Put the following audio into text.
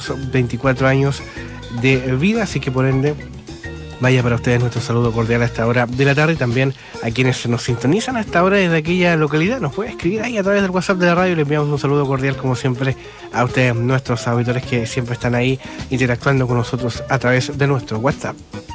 sus 24 años de vida, así que por ende vaya para ustedes nuestro saludo cordial a esta hora de la tarde, y también a quienes nos sintonizan a esta hora desde aquella localidad. Nos puede escribir ahí a través del WhatsApp de la radio. Les enviamos un saludo cordial como siempre a ustedes, nuestros auditores que siempre están ahí interactuando con nosotros a través de nuestro WhatsApp.